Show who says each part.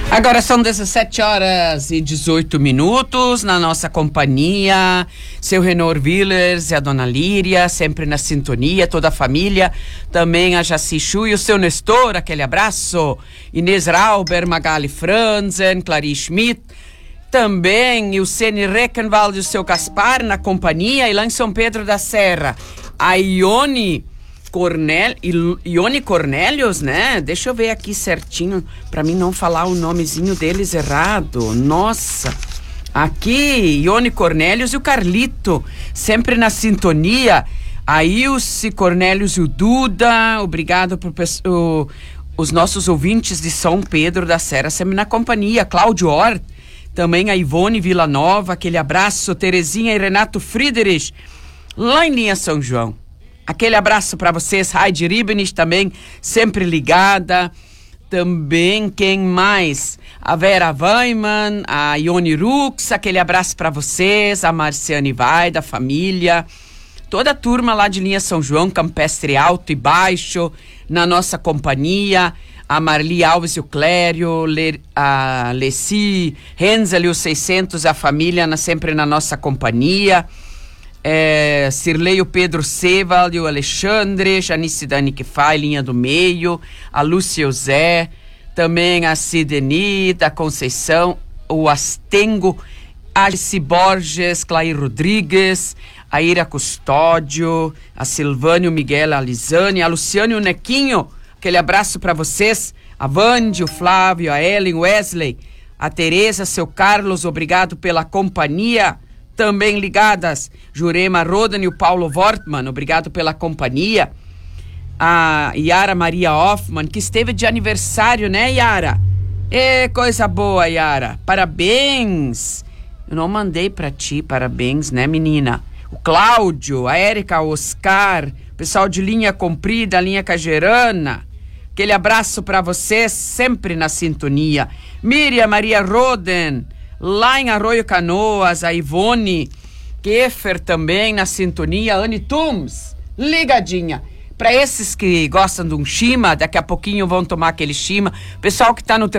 Speaker 1: Agora são 17h18 na nossa companhia, seu Renor Villers e a Dona Líria, sempre na sintonia, toda a família, também a Jaci Chu e o seu Nestor, aquele abraço, Inês Rauber, Magali Franzen, Clarice Schmidt, também e o Sene Reckenwald e o seu Caspar na companhia, e lá em São Pedro da Serra, a Ione Cornélios, né? Deixa eu ver aqui certinho, pra mim não falar o nomezinho deles errado. Nossa! Aqui, Ione Cornélios e o Carlito, sempre na sintonia. A Ilse Cornélios e o Duda, obrigado por os nossos ouvintes de São Pedro da Serra, sempre na companhia. Cláudio Hort, também a Ivone Villanova, aquele abraço. Terezinha e Renato Friedrich, lá em Linha São João. Aquele abraço para vocês, Heidi Ribnich também, sempre ligada. Também, quem mais? A Vera Weiman, a Ione Rux, aquele abraço para vocês. A Marciane Vai, da família. Toda a turma lá de Linha São João, Campestre Alto e Baixo, na nossa companhia. A Marli Alves e o Clério, a Leci, Renzel e os 600, a família sempre na nossa companhia. Cirlei, o Pedro Sevald e o Alexandre, Janice Dani que faz, linha do meio, a Lúcia e o Zé, também a Sideni da Conceição, o Astengo, Alice Borges, Clair Rodrigues, a Ira Custódio, a Silvânia, o Miguel, a Lisane, a Luciane e o Nequinho, aquele abraço para vocês, a Vande, o Flávio, a Ellen, o Wesley, a Tereza, seu Carlos, obrigado pela companhia. Também ligadas, Jurema Rodan e o Paulo Wortmann, obrigado pela companhia. A Yara Maria Hoffmann, que esteve de aniversário, né, Yara? Coisa boa, Yara. Parabéns. Eu não mandei pra ti parabéns, né, menina? O Cláudio, a Érica, o Oscar, pessoal de Linha Comprida, Linha Cagerana. Aquele abraço pra vocês, sempre na sintonia. Miriam Maria Roden, lá em Arroio Canoas, a Ivone Keffer também na sintonia, Anne Tums, ligadinha. Para esses que gostam de um chima, daqui a pouquinho vão tomar aquele chima. Pessoal que tá no